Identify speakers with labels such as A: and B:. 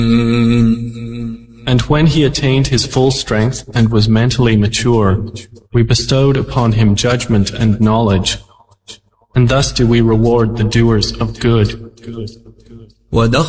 A: And when he attained his full strength and was mentally mature, we bestowed upon him judgment and knowledge. And thus do we reward the doers of good.